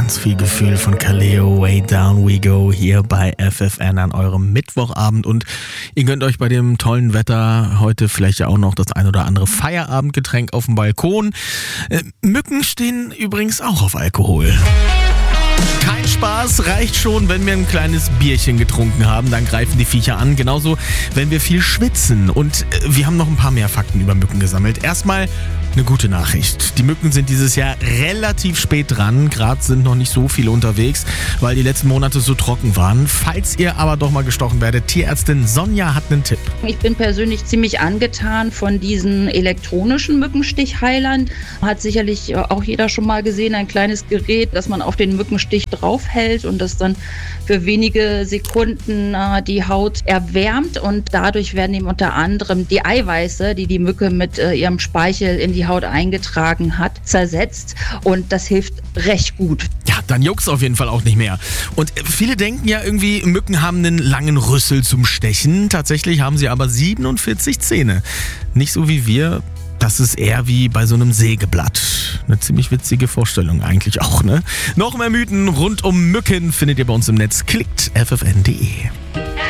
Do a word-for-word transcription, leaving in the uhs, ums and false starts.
ganz viel Gefühl von Kaleo, Way Down We Go hier bei F F N an eurem Mittwochabend. Und ihr gönnt euch bei dem tollen Wetter heute vielleicht ja auch noch das ein oder andere Feierabendgetränk auf dem Balkon. Äh, Mücken stehen übrigens auch auf Alkohol. Kein Spaß, reicht schon, wenn wir ein kleines Bierchen getrunken haben, dann greifen die Viecher an. Genauso, wenn wir viel schwitzen. Und wir haben noch ein paar mehr Fakten über Mücken gesammelt. Erstmal eine gute Nachricht. Die Mücken sind dieses Jahr relativ spät dran. Gerade sind noch nicht so viele unterwegs, weil die letzten Monate so trocken waren. Falls ihr aber doch mal gestochen werdet, Tierärztin Sonja hat einen Tipp. Ich bin persönlich ziemlich angetan von diesen elektronischen Mückenstichheilern. Hat sicherlich auch jeder schon mal gesehen, ein kleines Gerät, das man auf den Mückenstich draufhält und das dann für wenige Sekunden äh, die Haut erwärmt, und dadurch werden eben unter anderem die Eiweiße, die die Mücke mit äh, ihrem Speichel in die Haut eingetragen hat, zersetzt, und das hilft recht gut. Ja, dann juckt's auf jeden Fall auch nicht mehr. Und viele denken ja irgendwie, Mücken haben einen langen Rüssel zum Stechen. Tatsächlich haben sie aber siebenundvierzig Zähne. Nicht so wie wir. Das ist eher wie bei so einem Sägeblatt. Eine ziemlich witzige Vorstellung eigentlich auch, ne? Noch mehr Mythen rund um Mücken findet ihr bei uns im Netz. Klickt f f n punkt d e.